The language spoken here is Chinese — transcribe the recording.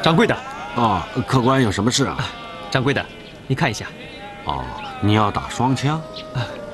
掌柜的。 哦，客官有什么事啊？ 掌柜的，你看一下。 哦，你要打双枪？